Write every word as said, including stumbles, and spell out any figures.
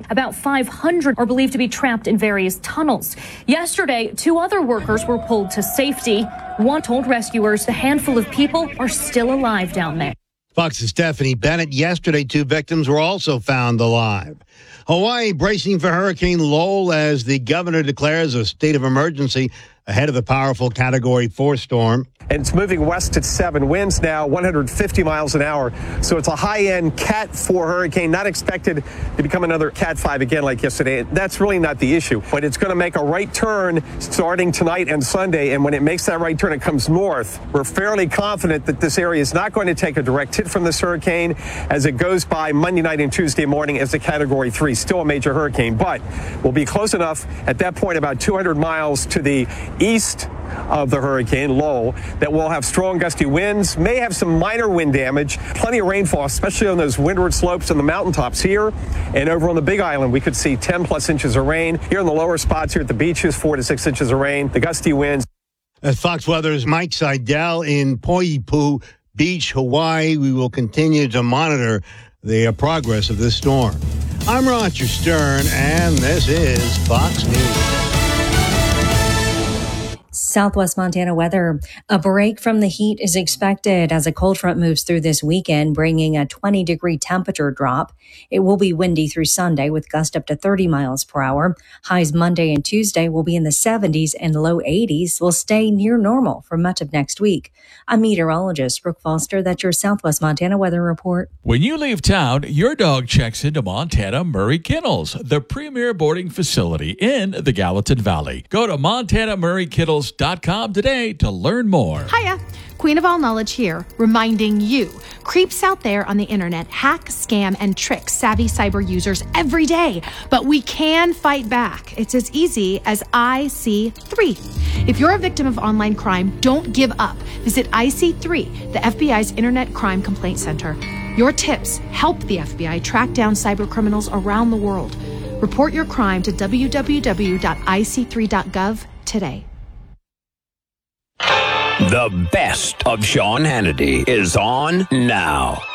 About five hundred are believed to be trapped in various tunnels. Yesterday, two other workers were pulled to safety. One told rescuers a handful of people are still alive down there. Fox's Stephanie Bennett. Yesterday, two victims were also found alive. Hawaii bracing for Hurricane Lowell as the governor declares a state of emergency ahead of the powerful Category four storm. And it's moving west at seven. Winds now one hundred fifty miles an hour. So it's a high-end Cat four hurricane, not expected to become another Cat five again like yesterday. That's really not the issue. But it's going to make a right turn starting tonight and Sunday. And when it makes that right turn, it comes north. We're fairly confident that this area is not going to take a direct hit from this hurricane as it goes by Monday night and Tuesday morning as a Category three, still a major hurricane. But we'll be close enough at that point, about two hundred miles to the east of the hurricane, Lowell, that will have strong gusty winds, may have some minor wind damage, plenty of rainfall, especially on those windward slopes and the mountaintops here. And over on the Big Island, we could see ten plus inches of rain. Here in the lower spots here at the beaches, four to six inches of rain, the gusty winds. At Fox Weather's Mike Seidel in Poipu Beach, Hawaii, we will continue to monitor the uh, progress of this storm. I'm Roger Stern, and this is Fox News. Southwest Montana weather. A break from the heat is expected as a cold front moves through this weekend, bringing a twenty degree temperature drop. It will be windy through Sunday with gusts up to thirty miles per hour. Highs Monday and Tuesday will be in the seventies and low eighties, will stay near normal for much of next week. I'm meteorologist Brooke Foster. That's your Southwest Montana weather report. When you leave town, your dog checks into Montana Murray Kennels, the premier boarding facility in the Gallatin Valley. Go to montana murray kittles dot com today to learn more. Hiya, Queen of All Knowledge here, reminding you, creeps out there on the internet hack, scam, and trick savvy cyber users every day. But we can fight back. It's as easy as I C three. If you're a victim of online crime, don't give up. Visit I C three, the F B I's Internet Crime Complaint Center. Your tips help the F B I track down cyber criminals around the world. Report your crime to w w w dot i c three dot gov today. The best of Sean Hannity is on now.